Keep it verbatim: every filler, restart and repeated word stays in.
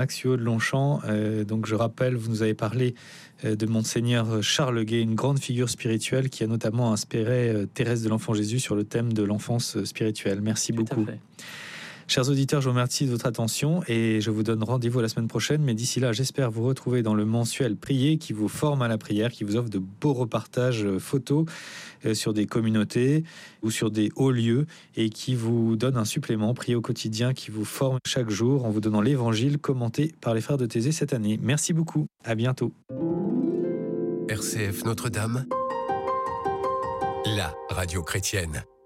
Axio de Longchamp. Euh, donc je rappelle, vous nous avez parlé euh, de Monseigneur Charles Guay, une grande figure spirituelle qui a notamment inspiré euh, Thérèse de l'Enfant Jésus sur le thème de l'enfance spirituelle. Merci Tout beaucoup. à fait. Chers auditeurs, je vous remercie de votre attention et je vous donne rendez-vous la semaine prochaine. Mais d'ici là, j'espère vous retrouver dans le mensuel Prier qui vous forme à la prière, qui vous offre de beaux reportages photos sur des communautés ou sur des hauts lieux et qui vous donne un supplément Prier au quotidien qui vous forme chaque jour en vous donnant l'évangile commenté par les frères de Thésée cette année. Merci beaucoup. À bientôt. R C F Notre-Dame, la radio chrétienne.